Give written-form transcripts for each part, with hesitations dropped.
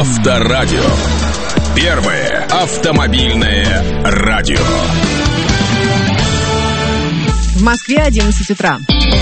Авторадио. Первое автомобильное радио. В Москве 11 утра.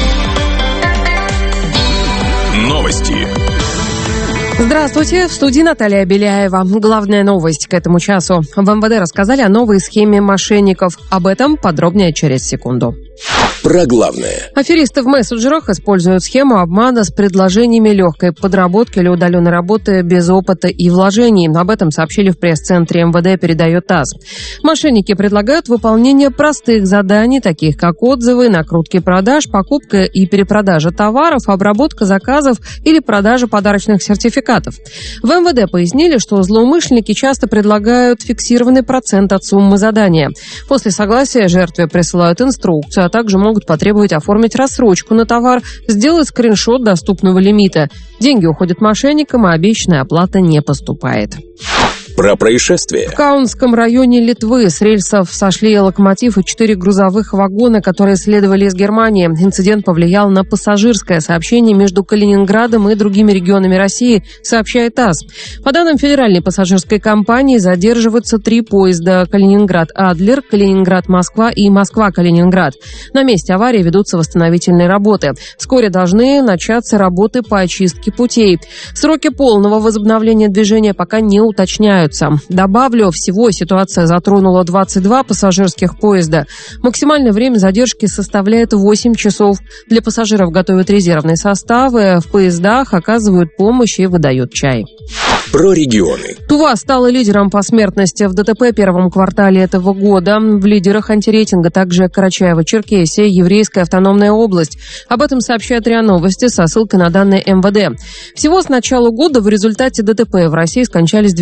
Новости. Здравствуйте, в студии Наталья Беляева. Главная новость к этому часу. В МВД рассказали о новой схеме мошенников. Об этом подробнее через секунду. Про главное. Аферисты в мессенджерах используют схему обмана с предложениями легкой подработки или удаленной работы без опыта и вложений. Об этом сообщили в пресс-центре МВД, передает ТАСС. Мошенники предлагают выполнение простых заданий, таких как отзывы, накрутки продаж, покупка и перепродажа товаров, обработка заказов или продажа подарочных сертификатов. В МВД пояснили, что злоумышленники часто предлагают фиксированный процент от суммы задания. После согласия жертве присылают инструкцию, а также могут потребовать оформить рассрочку на товар, сделать скриншот доступного лимита. Деньги уходят мошенникам, а обещанная оплата не поступает. Про происшествие. В Каунском районе Литвы с рельсов сошли локомотив и 4 грузовых вагона, которые следовали из Германии. Инцидент повлиял на пассажирское сообщение между Калининградом и другими регионами России, сообщает ТАСС. По данным Федеральной пассажирской компании, задерживаются 3 поезда: Калининград-Адлер, Калининград-Москва и Москва-Калининград. На месте аварии ведутся восстановительные работы. Вскоре должны начаться работы по очистке путей. Сроки полного возобновления движения пока не уточняются. Добавлю, всего ситуация затронула 22 пассажирских поезда. Максимальное время задержки составляет 8 часов. Для пассажиров готовят резервные составы, в поездах оказывают помощь и выдают чай. Про регионы. Тува стала лидером по смертности в ДТП в первом квартале этого года. В лидерах антирейтинга также Карачаево-Черкесия, Еврейская автономная область. Об этом сообщает РИА Новости со ссылкой на данные МВД. Всего с начала года в результате ДТП в России скончались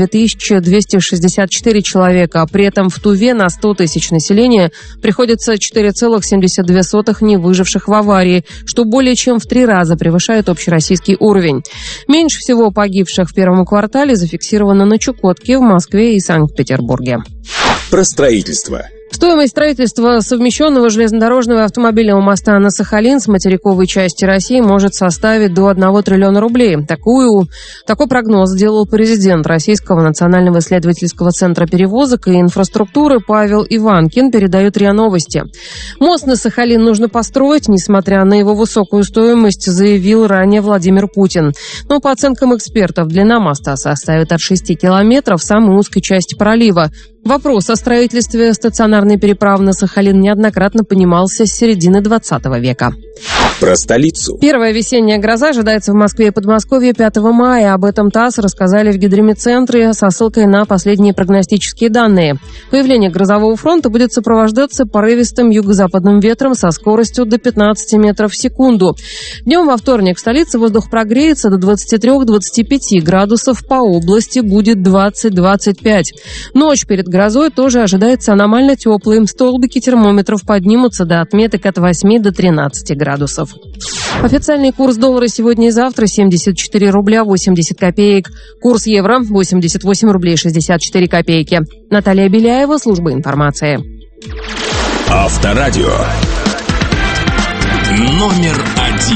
2264 человека. При этом в Туве на 100 тысяч населения приходится 4,72 невыживших в аварии, что более чем в 3 раза превышает общероссийский уровень. Меньше всего погибших в первом квартале зафиксировано на Чукотке, в Москве и Санкт-Петербурге. Про строительство. Стоимость строительства совмещенного железнодорожного и автомобильного моста на Сахалин с материковой части России может составить до 1 триллиона рублей. Такой прогноз сделал президент Российского национального исследовательского центра перевозок и инфраструктуры Павел Иванкин, передает РИА Новости. Мост на Сахалин нужно построить, несмотря на его высокую стоимость, заявил ранее Владимир Путин. Но по оценкам экспертов, длина моста составит от 6 километров в самой узкой части пролива. Вопрос о строительстве стационарной переправы на Сахалин неоднократно поднимался с середины 20 века. Про столицу. Первая весенняя гроза ожидается в Москве и Подмосковье 5 мая. Об этом ТАСС рассказали в Гидрометцентре со ссылкой на последние прогностические данные. Появление грозового фронта будет сопровождаться порывистым юго-западным ветром со скоростью до 15 метров в секунду. Днем во вторник в столице воздух прогреется до 23-25 градусов, по области будет 20-25. Ночь перед грозой тоже ожидается аномально теплой. Столбики термометров поднимутся до отметок от 8 до 13 градусов. Официальный курс доллара сегодня и завтра 74 рубля 80 копеек. Курс евро 88 рублей 64 копейки. Наталья Беляева, служба информации. Авторадио. Номер 1.